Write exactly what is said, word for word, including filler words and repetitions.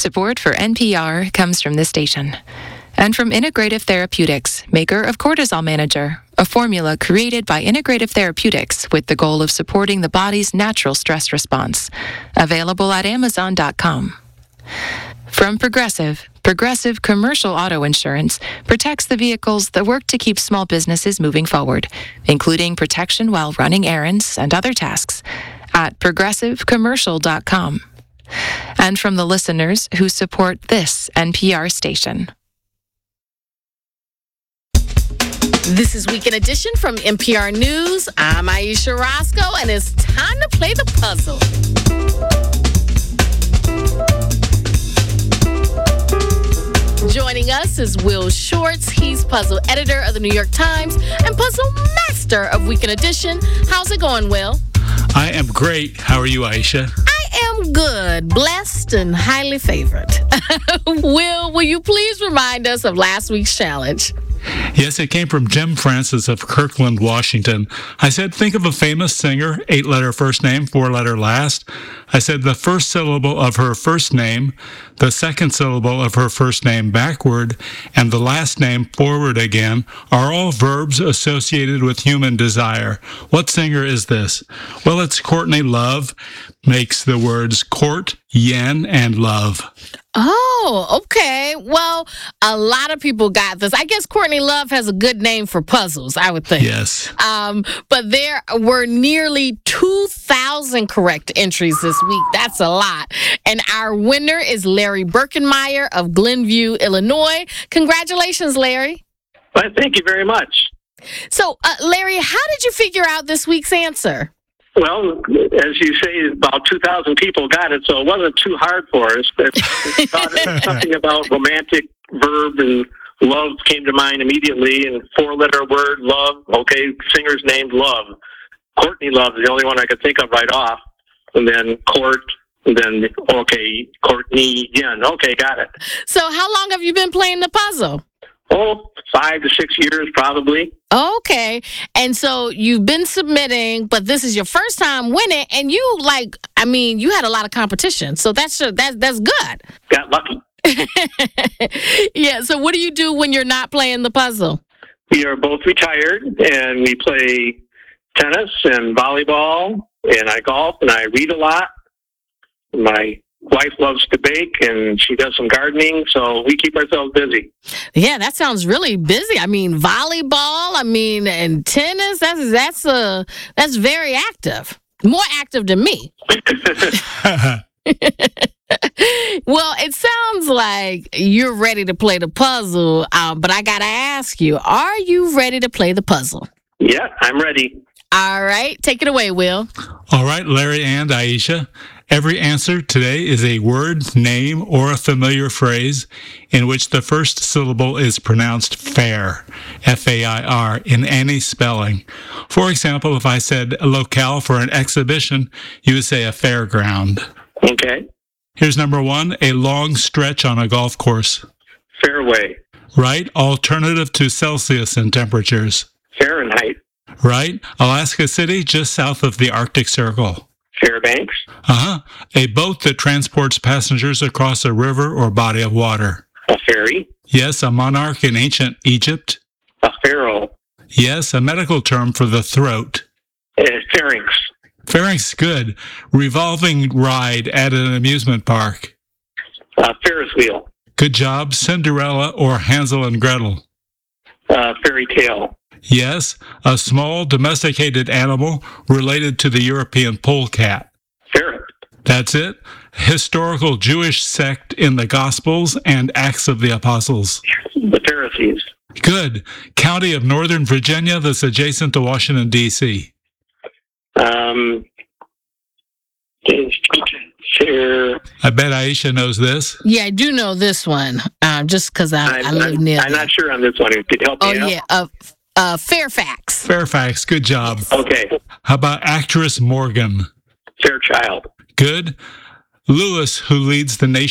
Support for N P R comes from this station. And from Integrative Therapeutics, maker of Cortisol Manager, a formula created by Integrative Therapeutics with the goal of supporting the body's natural stress response. Available at amazon dot com. From Progressive, Progressive Commercial Auto Insurance protects the vehicles that work to keep small businesses moving forward, including protection while running errands and other tasks, at progressive commercial dot com. And from the listeners who support this N P R station. This is Weekend Edition from N P R News. I'm Aisha Roscoe, and it's time to play the puzzle. Joining us is Will Shortz. He's puzzle editor of the New York Times and puzzle master of Weekend Edition. How's it going, Will? I am great. How are you, Aisha? I am good, blessed, and highly favored. Will, will you please remind us of last week's challenge? Yes, it came from Jim Francis of Kirkland, Washington. I said, think of a famous singer, eight-letter first name, four-letter last. I said the first syllable of her first name, the second syllable of her first name backward, and the last name forward again are all verbs associated with human desire. What singer is this? Well, it's Courtney Love, makes the words court, yen, and love. Oh, okay. Well, a lot of people got this. I guess Courtney Love has a good name for puzzles, I would think. Yes. Um, but there were nearly two thousand correct entries this week. That's a lot. And our winner is Larry Birkenmeyer of Glenview, Illinois. Congratulations, Larry. Well, thank you very much. So, uh, Larry, how did you figure out this week's answer? Well, as you say, about two thousand people got it, so it wasn't too hard for us. But we thought it was something about romantic verb, and love came to mind immediately, and four-letter word, love. Okay, singer's named Love. Courtney Love is the only one I could think of right off. And then Court, and then, okay, Courtney Yen. Okay, got it. So how long have you been playing the puzzle? Oh, five to six years probably. Okay. And so you've been submitting, but this is your first time winning, and you, like, I mean, you had a lot of competition, so that's that's, that's good. Got lucky. Yeah, so what do you do when you're not playing the puzzle? We are both retired, and we play tennis and volleyball, and I golf, and I read a lot. My wife loves to bake, and she does some gardening, so we keep ourselves busy. Yeah, that sounds really busy. I mean, volleyball, I mean, and tennis, that's that's uh, that's very active. More active than me. Well, it sounds like you're ready to play the puzzle, uh, but I got to ask you, are you ready to play the puzzle? Yeah, I'm ready. All right, take it away, Will. All right, Larry and Aisha. Every answer today is a word, name, or a familiar phrase in which the first syllable is pronounced fair, F A I R, in any spelling. For example, if I said a locale for an exhibition, you would say a fairground. Okay. Here's number one, a long stretch on a golf course. Fairway. Right, alternative to Celsius in temperatures. Fahrenheit. Right, Alaska City, just south of the Arctic Circle. Fairbanks. Uh-huh. A boat that transports passengers across a river or body of water. A ferry. Yes, a monarch in ancient Egypt. A pharaoh. Yes, a medical term for the throat. Uh, pharynx. Pharynx, good. Revolving ride at an amusement park. Uh, Ferris wheel. Good job. Cinderella or Hansel and Gretel. Uh, fairy tale. Yes, a small domesticated animal related to the European polecat. Ferret. That's it. Historical Jewish sect in the Gospels and Acts of the Apostles. The Pharisees. Good. County of Northern Virginia that's adjacent to Washington, D C Um, share. I bet Aisha knows this. Yeah, I do know this one, um, just because I, I live I'm, near I'm there. not sure on this one. Could you help Oh, me out? yeah, uh, uh, Fairfax. Fairfax, good job. Okay. How about actress Morgan? Fairchild. Good. Lewis, who leads the nation.